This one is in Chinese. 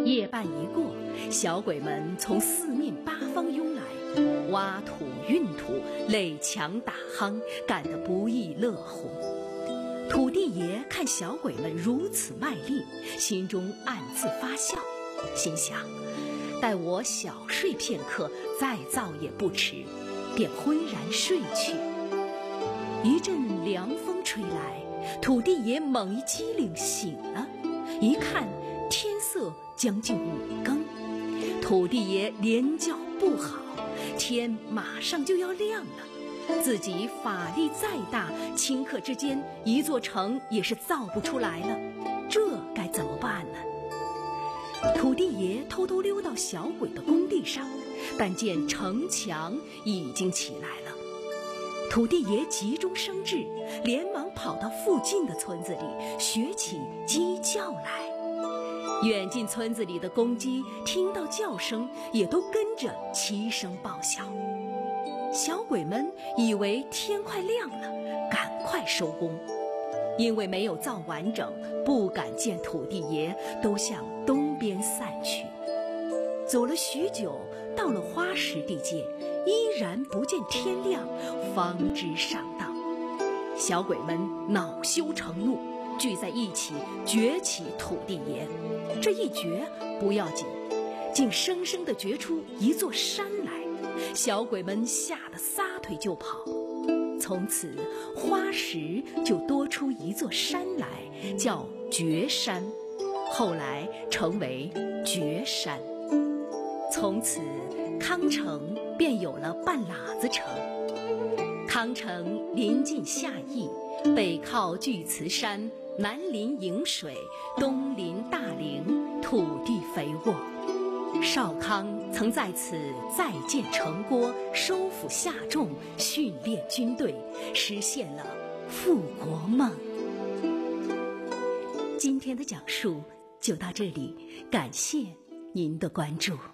夜半一过，小鬼们从四面八方涌来，挖土运土，垒墙打夯，干得不亦乐乎。土地爷看小鬼们如此卖力，心中暗自发笑，心想待我小睡片刻，再造也不迟，便昏然睡去。一阵凉风吹来，土地爷猛一激灵醒了，一看天色将近5更，土地爷连叫不好，天马上就要亮了，自己法力再大，顷刻之间一座城也是造不出来了，这该怎么办呢？土地爷偷偷溜到小鬼的工地上，但见城墙已经起来了。土地爷急中生智，连忙跑到附近的村子里学起鸡叫来。远近村子里的公鸡听到叫声，也都跟着齐声报晓。小鬼们以为天快亮了，赶快收工。因为没有造完整，不敢见土地爷，都向东边散去。走了许久，到了花石地界，依然不见天亮，方知上当。小鬼们恼羞成怒，聚在一起掘起土地爷。这一掘不要紧，竟生生地掘出一座山来。小鬼们吓得撒腿就跑。从此花石就多出一座山来，叫绝山，后来成为绝山。从此康城便有了半拉子城。康城临近夏邑，北靠巨慈山，南临颍水，东临大陵，土地肥沃。少康曾在此再建城郭，收复夏众，训练军队，实现了复国梦。今天的讲述就到这里，感谢您的关注。